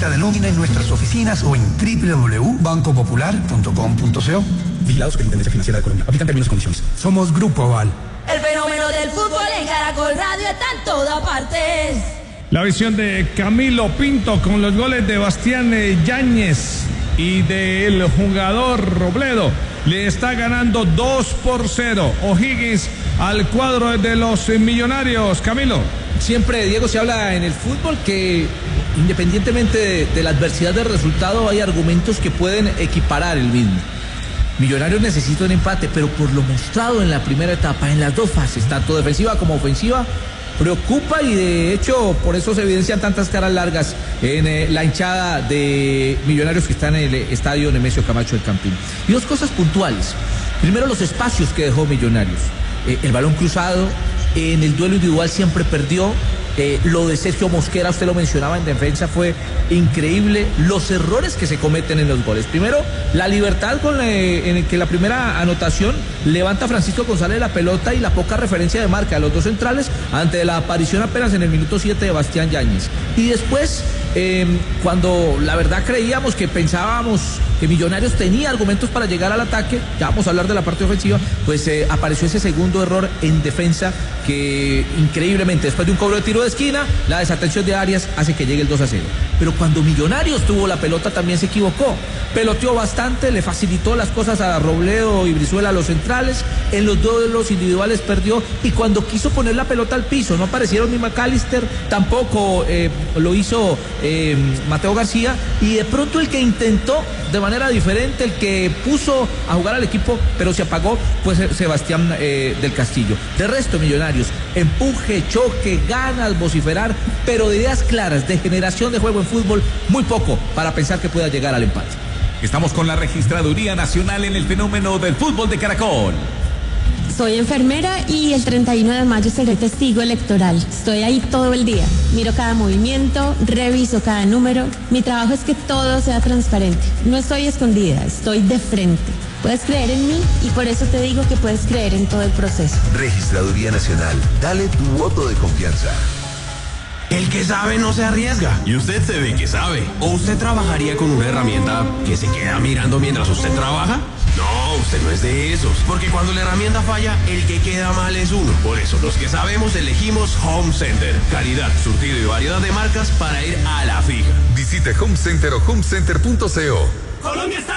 cuenta de nómina en nuestras oficinas o en www.bancopopular.com.co. Vigilado Superintendencia Financiera de Colombia. Aplican términos y condiciones. Somos Grupo Aval. El fenómeno del fútbol en Caracol Radio está en todas partes. La visión de Camilo Pinto con los goles de Bastián Yáñez y del jugador Robledo. Le está ganando 2-0 O'Higgins al cuadro de los Millonarios. Camilo. Siempre, Diego, se habla en el fútbol que independientemente de la adversidad del resultado hay argumentos que pueden equiparar el mismo. Millonarios necesita un empate, pero por lo mostrado en la primera etapa, en las dos fases, tanto defensiva como ofensiva, preocupa y de hecho por eso se evidencian tantas caras largas en la hinchada de Millonarios que está en el estadio Nemesio Camacho del Campín. Y dos cosas puntuales. Primero, los espacios que dejó Millonarios. El balón cruzado, en el duelo individual siempre perdió. Lo de Sergio Mosquera, usted lo mencionaba en defensa, fue increíble. Los errores que se cometen en los goles. Primero, la libertad en el que la primera anotación levanta Francisco González la pelota y la poca referencia de marca a los dos centrales ante la aparición apenas en el minuto 7 de Bastián Yáñez. Y después, cuando la verdad creíamos que pensábamos que Millonarios tenía argumentos para llegar al ataque, ya vamos a hablar de la parte ofensiva, pues apareció ese segundo error en defensa que increíblemente después de un cobro de tiro de esquina, la desatención de Arias hace que llegue el 2-0. Pero cuando Millonarios tuvo la pelota también se equivocó, peloteó bastante, le facilitó las cosas a Robledo y Brizuela a los centrales, en los duelos individuales perdió y cuando quiso poner la pelota al piso no aparecieron ni McAllister, tampoco lo hizo Mateo García y de pronto el que intentó de manera diferente, el que puso a jugar al equipo pero se apagó, pues Sebastián del Castillo. De resto, Millonarios, empuje, choque, ganas, vociferar, pero de ideas claras, de generación de juego en fútbol, muy poco para pensar que pueda llegar al empate. Estamos con la Registraduría Nacional en el fenómeno del fútbol de Caracol. Soy enfermera y el 31 de mayo seré testigo electoral. Estoy ahí todo el día. Miro cada movimiento, reviso cada número. Mi trabajo es que todo sea transparente. No estoy escondida, estoy de frente. Puedes creer en mí y por eso te digo que puedes creer en todo el proceso. Registraduría Nacional, dale tu voto de confianza. El que sabe no se arriesga. Y usted se ve que sabe. ¿O usted trabajaría con una herramienta que se queda mirando mientras usted trabaja? No, usted no es de esos. Porque cuando la herramienta falla, el que queda mal es uno. Por eso, los que sabemos elegimos Home Center. Calidad, surtido y variedad de marcas para ir a la fija. Visite Home Center o homecenter.co. Colombia está